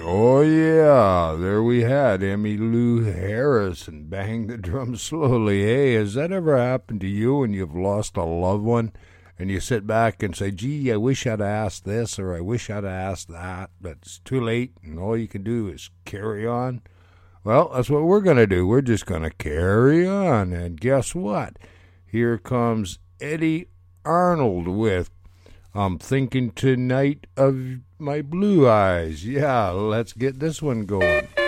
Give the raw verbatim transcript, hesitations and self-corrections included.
Oh, yeah, there we had Emmylou Harris and Bang the Drum Slowly. Hey, has that ever happened to you when you've lost a loved one and you sit back and say, gee, I wish I'd asked this or I wish I'd asked that, but it's too late and all you can do is carry on? Well, that's what we're going to do. We're just going to carry on. And guess what? Here comes Eddie Arnold with I'm Thinking Tonight of My Blue Eyes. Yeah, let's get this one going.